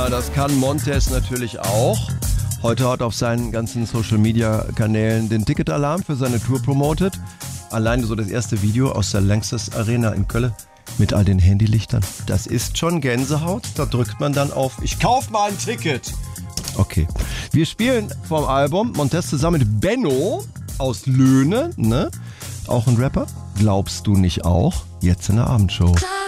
Ja, das kann Montez natürlich auch. Heute hat auf seinen ganzen Social-Media-Kanälen den Ticketalarm für seine Tour promotet. Alleine so das erste Video aus der Lanxess Arena in Köln mit all den Handylichtern. Das ist schon Gänsehaut. Da drückt man dann auf, ich kauf mal ein Ticket. Okay, wir spielen vom Album Montez zusammen mit Benno aus Löhne, ne? Auch ein Rapper. Glaubst du nicht auch? Jetzt in der Abendshow.